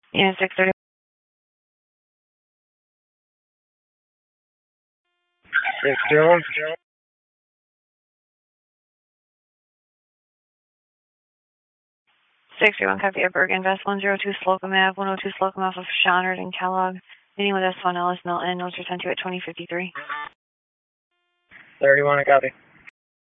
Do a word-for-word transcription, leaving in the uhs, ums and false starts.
Unit six thirty. six zero one. six zero one, copy at Bergen, Vest one zero two Slocum Ave, one oh two Slocum off of Shonard and Kellogg. Meeting with S one Ellis Milton, notes are sent to you at twenty fifty-three. thirty-one, I copy.